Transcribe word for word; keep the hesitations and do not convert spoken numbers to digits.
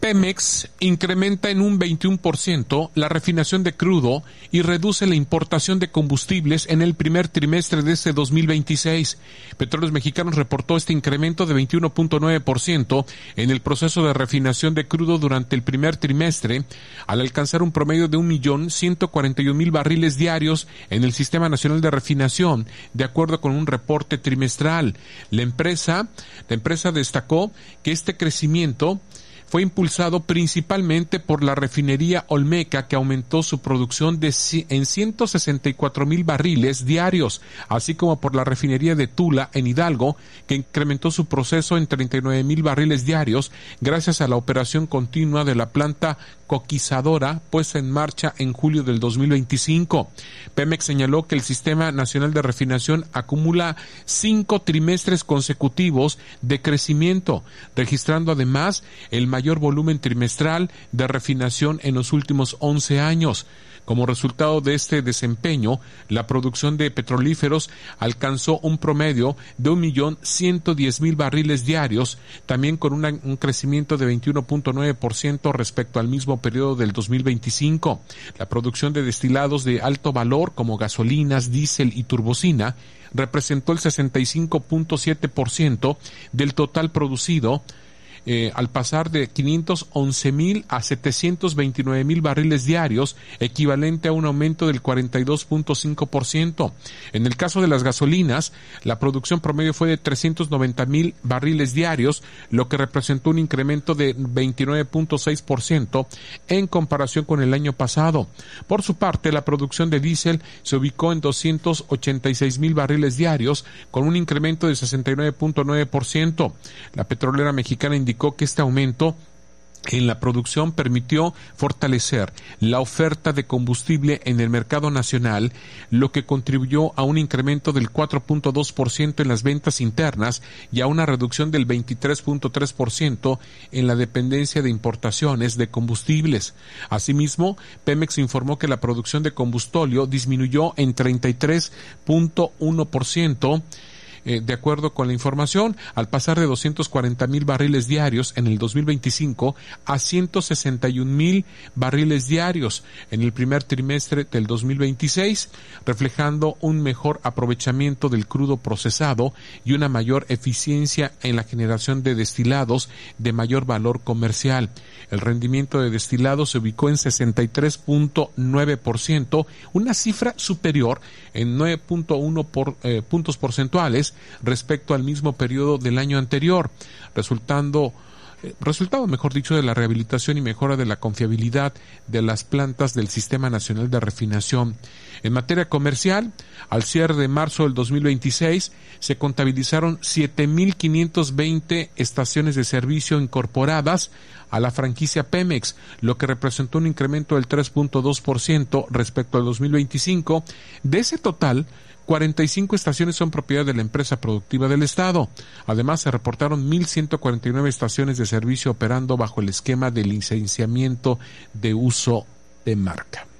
Pemex incrementa en un veintiuno por ciento la refinación de crudo y reduce la importación de combustibles en el primer trimestre de este dos mil veintiséis. Petróleos Mexicanos reportó este incremento de veintiuno punto nueve por ciento en el proceso de refinación de crudo durante el primer trimestre, al alcanzar un promedio de un millón ciento cuarenta y un mil barriles diarios en el Sistema Nacional de Refinación, de acuerdo con un reporte trimestral. La empresa, la empresa destacó que este crecimiento fue impulsado principalmente por la refinería Olmeca, que aumentó su producción de en ciento sesenta y cuatro mil barriles diarios, así como por la refinería de Tula en Hidalgo, que incrementó su proceso en treinta y nueve mil barriles diarios gracias a la operación continua de la planta coquizadora puesta en marcha en julio del dos mil veinticinco. Pemex señaló que el Sistema Nacional de Refinación acumula cinco trimestres consecutivos de crecimiento, registrando además el mayor volumen trimestral de refinación en los últimos once años. Como resultado de este desempeño, la producción de petrolíferos alcanzó un promedio de un millón ciento diez mil barriles diarios, también con una, un crecimiento de veintiuno punto nueve por ciento respecto al mismo periodo del dos mil veinticinco. La producción de destilados de alto valor como gasolinas, diésel y turbocina representó el sesenta y cinco punto siete por ciento del total producido, Eh, al pasar de quinientos once mil a setecientos veintinueve mil barriles diarios, equivalente a un aumento del cuarenta y dos punto cinco por ciento. En el caso de las gasolinas, la producción promedio fue de trescientos noventa mil barriles diarios, lo que representó un incremento de veintinueve punto seis por ciento en comparación con el año pasado. Por su parte, la producción de diésel se ubicó en doscientos ochenta y seis mil barriles diarios, con un incremento de sesenta y nueve punto nueve por ciento. La petrolera mexicana indicó que este aumento en la producción permitió fortalecer la oferta de combustible en el mercado nacional, lo que contribuyó a un incremento del cuatro punto dos por ciento en las ventas internas y a una reducción del veintitrés punto tres por ciento en la dependencia de importaciones de combustibles. Asimismo, Pemex informó que la producción de combustóleo disminuyó en treinta y tres punto uno por ciento, Eh, de acuerdo con la información, al pasar de doscientos cuarenta mil barriles diarios en el dos mil veinticinco a ciento sesenta y un mil barriles diarios en el primer trimestre del dos mil veintiséis, reflejando un mejor aprovechamiento del crudo procesado y una mayor eficiencia en la generación de destilados de mayor valor comercial. El rendimiento de destilados se ubicó en sesenta y tres punto nueve por ciento, una cifra superior en nueve punto uno por, eh, puntos porcentuales respecto al mismo periodo del año anterior, resultando eh, resultado, mejor dicho, de la rehabilitación y mejora de la confiabilidad de las plantas del Sistema Nacional de Refinación. En materia comercial, al cierre de marzo del dos mil veintiséis, se contabilizaron siete mil quinientas veinte estaciones de servicio incorporadas a la franquicia Pemex, lo que representó un incremento del tres punto dos por ciento respecto al dos mil veinticinco. De ese total, cuarenta y cinco estaciones son propiedad de la empresa productiva del Estado. Además, se reportaron mil ciento cuarenta y nueve estaciones de servicio operando bajo el esquema de licenciamiento de uso de marca.